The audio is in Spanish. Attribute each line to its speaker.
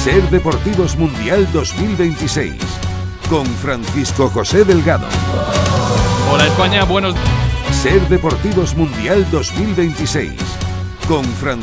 Speaker 1: Ser Deportivos Mundial 2026 con Francisco José Delgado.
Speaker 2: Hola España, buenos...
Speaker 1: Ser Deportivos Mundial 2026 con Francisco